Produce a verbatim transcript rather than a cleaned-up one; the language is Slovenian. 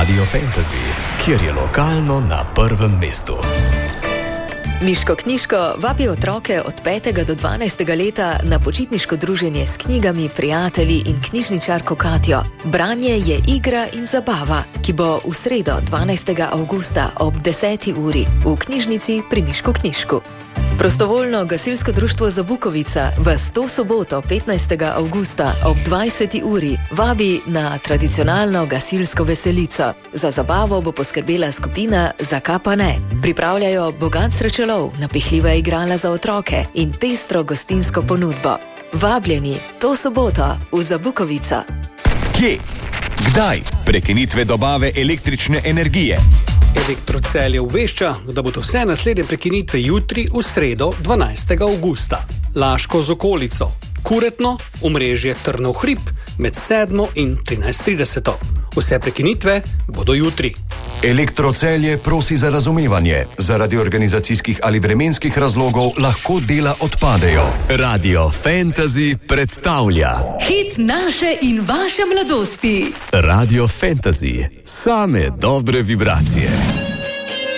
Radio Fantasy, kjer je lokalno na prvem mestu. Miško knjižko vabi otroke od petega do dvanajstega leta na počitniško druženje s knjigami, prijatelji in knjižničarko Katjo. Branje je igra in zabava, ki bo v sredo dvanajstega avgusta ob deseti uri v knjižnici pri Miško knjižku. Prostovoljno gasilsko društvo Zabukovica vas to soboto petnajstega avgusta ob dvajseti uri vabi na tradicionalno gasilsko veselico. Za zabavo bo poskrbela skupina Zakaj pa ne. Pripravljajo bogat srečelov, napihljiva igrala za otroke in pestro gostinsko ponudbo. Vabljeni to soboto v Zabukovico. Kje? Kdaj? Prekinitve dobave električne energije. Elektrocelje obvešča, da bodo vse naslednje prekinitve jutri v sredo dvanajstega avgusta. Laško z okolico, Kuretno, omrežje Trnov hrib med sedmo in trinajst trideset. Vse prekinitve bodo jutri. Elektrocelje prosi za razumevanje. Zaradi organizacijskih ali vremenskih razlogov lahko dela odpadejo. Radio Fantasy predstavlja hit naše in vaše mladosti. Radio Fantasy, same dobre vibracije.